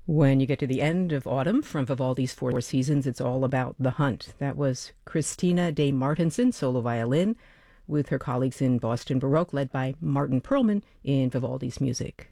When you get to the end of autumn from Vivaldi's Four Seasons, it's all about the hunt. That was Christina de Martenson, solo violin, with her colleagues in Boston Baroque, led by Martin Perlman in Vivaldi's music.